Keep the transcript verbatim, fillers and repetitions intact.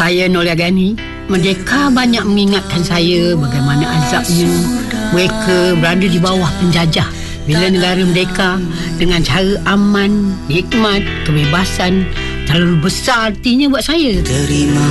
Saya Nolia Gani. Merdeka banyak mengingatkan saya bagaimana azabnya mereka berada di bawah penjajah. Bila negara merdeka dengan cara aman, hikmat, kebebasan terlalu besar artinya buat saya. Terima